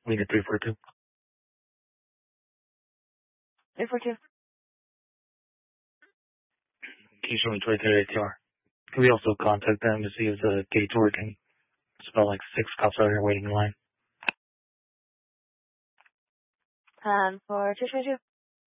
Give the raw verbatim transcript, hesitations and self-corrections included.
Unit three four two. three four two. Can you show me twenty-three A T R? Can we also contact them to see if the gate's working? It's about like six cops out here waiting in line. Um, for two twenty-two.